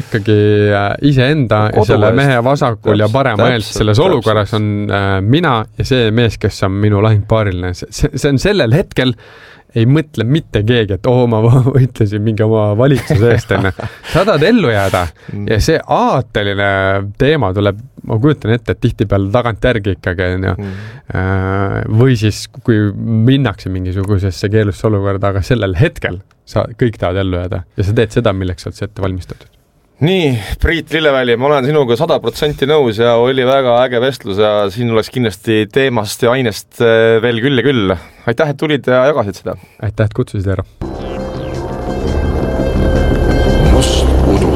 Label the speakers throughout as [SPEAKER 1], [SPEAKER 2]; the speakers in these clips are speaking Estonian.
[SPEAKER 1] ikkagi iseenda ja selle mehe vasakul ja parema eelt selles olukorras on mina ja see mees, kes on minu lahingpaariline. See on sellel hetkel ei mõtle mitte keegi, et ma võitlesin mingi oma valitsuse eest. Sa tahad ellu jääda ja see aateline teema tuleb, ma kujutan ette, et tihtipeale tagantjärgi ikkagi või siis kui minnakse mingisugusesse keelusse olukorda, aga sellel hetkel sa kõik tahad ellu jääda ja sa teed seda, milleks sa oled ette valmistatud.
[SPEAKER 2] Nii, Priit Lilleväli, ma olen sinuga 100% nõus ja oli väga äge vestlus ja siin oleks kindlasti teemast ja ainest veel küll ja küll. Aitäh, et tulid ja jagasid seda.
[SPEAKER 1] Aitäh, et kutsusid ära.
[SPEAKER 3] Must udu.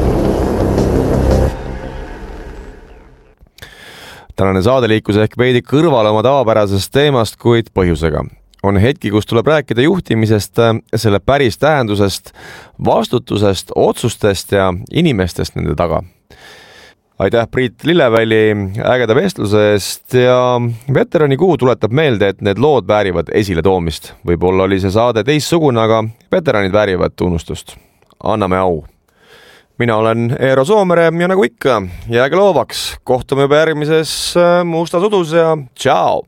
[SPEAKER 2] Tänane saadeliikus ehk veidi kõrvale oma tavapärasest teemast, kuid põhjusega. On hetki, kus tuleb rääkida juhtimisest, selle päris tähendusest, vastutusest, otsustest ja inimestest nende taga. Aitäh Priit Lilleväli ägeda vestluse eest ja veterani kuu tuletab meelde, et need lood väärivad esile toomist. Võib-olla oli see saade teistsugune, aga veteranid väärivad tunnustust. Anname au. Mina olen Eero Soomere ja nagu ikka, jääge loovaks. Kohtume juba järgmises Mustas udus ja tšau!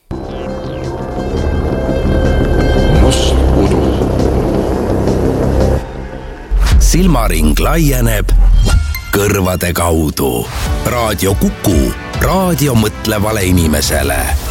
[SPEAKER 3] Silmaring laieneb kõrvade kaudu. Raadio Kuku, raadio mõtlevale inimesele.